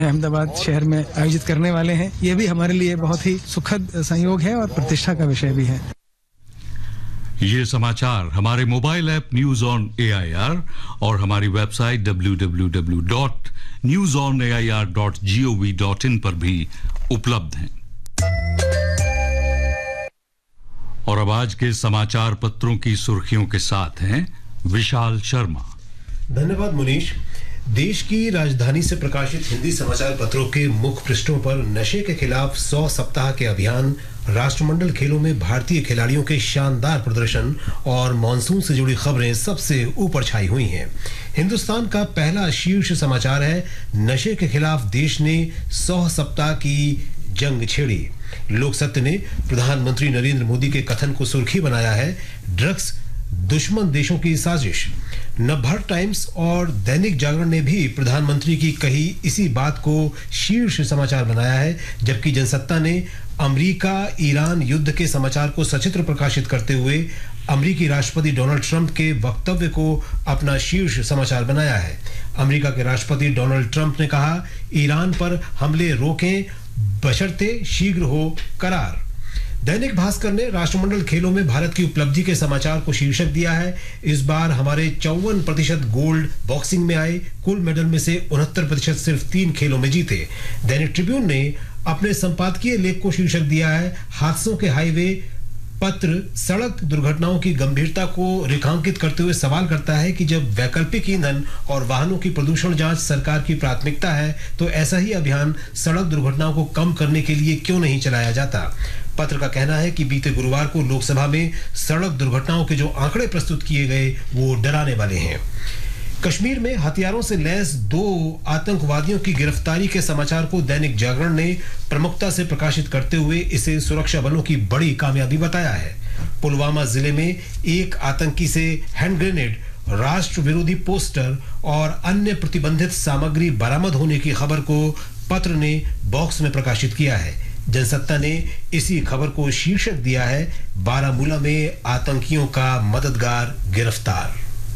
अहमदाबाद शहर में आयोजित करने वाले हैं। ये भी हमारे लिए बहुत ही सुखद संयोग है और प्रतिष्ठा का विषय भी है। ये समाचार हमारे mobile app news on AIR और हमारी वेबसाइट www.newsonair.gov.in पर भी उपलब्ध हैं। और अब आज के समाचार पत्रों की सुर्खियों के साथ हैं विशाल शर्मा। धन्यवाद मुनीश। देश की राजधानी से प्रकाशित हिंदी समाचार पत्रों के मुख्य पृष्ठों पर नशे के खिलाफ 100 सप्ताह के अभियान, राष्ट्रमंडल खेलों में भारतीय खिलाड़ियों के शानदार प्रदर्शन और मॉनसून से जुड़ी खबरें सबसे ऊपर छाई हुई हैं। हिंदुस्तान का पहला शीर्ष समाचार है, नशे के खिलाफ देश ने 100 सप्ताह की जंग छेड़ी। लोकसत्य ने प्रधानमंत्री नरेंद्र मोदी के कथन को सुर्खी बनाया है, ड्रग्स दुश्मन देशों की साजिश। नवभारत टाइम्स और दैनिक जागरण ने भी प्रधानमंत्री की कही इसी बात को शीर्ष समाचार बनाया है, जबकि जनसत्ता ने अमेरिका ईरान युद्ध के समाचार को सचित्र प्रकाशित करते हुए अमेरिकी राष्ट्रपति डोनाल्ड ट्रंप के वक्तव्य को अपना शीर्ष समाचार बनाया है। अमेरिका के राष्ट्रपति डोनाल्ड ट्रंप ने कहा, ईरान पर हमले रोकें बशर्ते शीघ्र हो करार। दैनिक भास्कर ने राष्ट्रमंडल खेलों में भारत की उपलब्धि के समाचार को शीर्षक दिया है, इस बार हमारे 54% गोल्ड बॉक्सिंग में आए, कुल मेडल में से 69% सिर्फ 3 खेलों में जीते। दैनिक ट्रिब्यून ने अपने संपादकीय लेख को शीर्षक दिया है, हादसों के हाईवे पत्र सड़क दुर्घटनाओं की गंभीरता को रेखांकित करते हुए सवाल करता है कि जब वैकल्पिक ईंधन और वाहनों की प्रदूषण जांच सरकार की प्राथमिकता है, तो ऐसा ही अभियान सड़क दुर्घटनाओं को कम करने के लिए क्यों नहीं चलाया जाता। पत्र का कहना है कि बीते गुरुवार को लोकसभा में सड़क दुर्घटनाओं के जो आंकड़े प्रस्तुत किए गए वो डराने वाले हैं। कश्मीर में हथियारों से लैस 2 आतंकवादियों की गिरफ्तारी के समाचार को दैनिक जागरण ने प्रमुखता से प्रकाशित करते हुए इसे सुरक्षा बलों की बड़ी कामयाबी बताया है। पुलवामा जिले में एक आतंकी से हैंड ग्रेनेड, राष्ट्र विरोधी पोस्टर और अन्य प्रतिबंधित सामग्री बरामद होने की खबर को पत्र ने बॉक्स में प्रकाशित किया है। जनसत्ता ने इसी खबर को शीर्षक दिया है, बारामूला में आतंकियों का मददगार गिरफ्तार।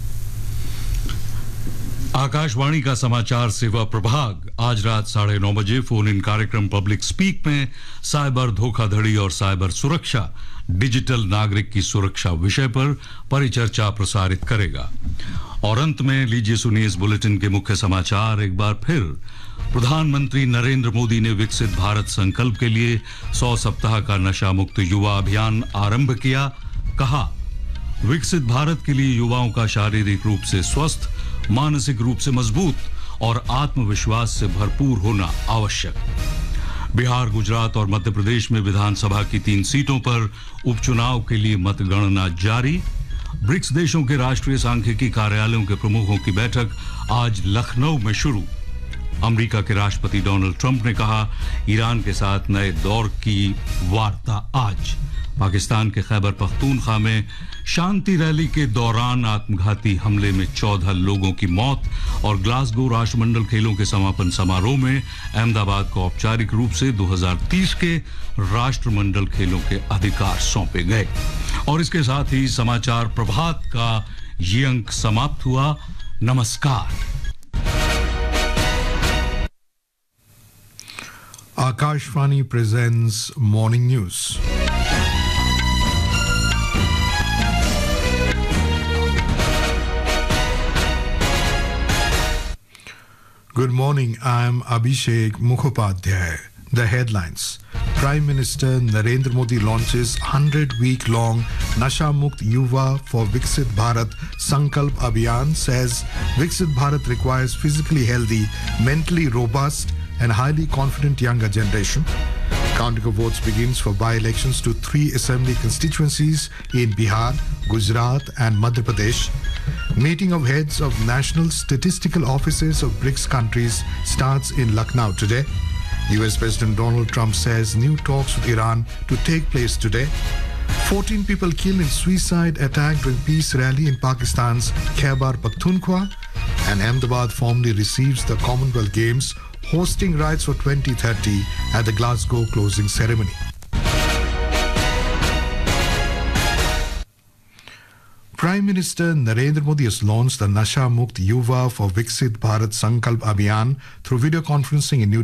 आकाशवाणी का समाचार सेवा प्रभाग आज रात 9:30 बजे फोन इन कार्यक्रम पब्लिक स्पीक में साइबर धोखाधड़ी और साइबर सुरक्षा, डिजिटल नागरिक की सुरक्षा विषय पर परिचर्चा प्रसारित करेगा। और अंत में लीजिए सुनिए इस बुलेटिन के मुख्य समाचार एक बार फिर। प्रधानमंत्री नरेंद्र मोदी ने विकसित भारत संकल्प के लिए 100 सप्ताह का नशा मुक्त युवा अभियान आरंभ किया। कहा, विकसित भारत के लिए युवाओं का शारीरिक रूप से स्वस्थ, मानसिक रूप से मजबूत और आत्मविश्वास से भरपूर होना आवश्यक। बिहार, गुजरात और मध्य प्रदेश में विधानसभा की 3 सीटों पर उपचुनाव के लिए मतगणना जारी। ब्रिक्स देशों के राष्ट्रीय सांख्यिकी कार्यालयों के प्रमुखों की बैठक आज लखनऊ में शुरू। अमेरिका के राष्ट्रपति डोनाल्ड ट्रंप ने कहा, ईरान के साथ नए दौर की वार्ता आज। पाकिस्तान के खैबर पख्तूनख्वा में शांति रैली के दौरान आत्मघाती हमले में 14 लोगों की मौत। और ग्लासगो राष्ट्रमंडल खेलों के समापन समारोह में अहमदाबाद को औपचारिक रूप से 2030 के राष्ट्रमंडल खेलों के अधिकार सौंपे गए। और इसके साथ ही समाचार प्रभात का ये अंक समाप्त हुआ। नमस्कार। Akashvani presents Morning News. Good morning, I am Abhishek Mukhopadhyay. The headlines. Prime Minister Narendra Modi launches 100-week-long Nasha Mukt Yuva for Viksit Bharat Sankalp Abhiyan, says Viksit Bharat requires physically healthy, mentally robust and highly confident younger generation. Counting of votes begins for by-elections to 3 assembly constituencies in Bihar, Gujarat and Madhya Pradesh. Meeting of heads of national statistical offices of BRICS countries starts in Lucknow today. US President Donald Trump says new talks with Iran to take place today. 14 people killed in suicide attack during peace rally in Pakistan's Khyber Pakhtunkhwa. And Ahmedabad formally receives the Commonwealth Games, hosting rights for 2030 at the Glasgow closing ceremony. Prime Minister Narendra Modi has launched the Nasha Mukt Yuva for Viksit Bharat Sankalp Abhiyan through video conferencing in New